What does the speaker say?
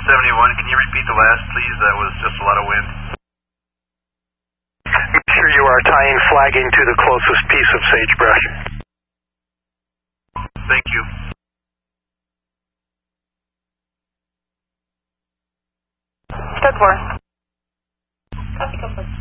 71, can you repeat the last, please? That was just a lot of wind. Make sure you are tying flagging to the closest piece of sagebrush. Thank you. Stood for. Copy, go for.